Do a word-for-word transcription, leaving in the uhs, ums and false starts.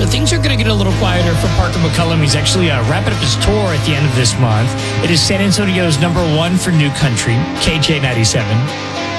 things are going to get a little quieter for Parker McCullum. He's actually uh, wrapping up his tour at the end of this month. It is San Antonio's number one for New Country, K J ninety-seven.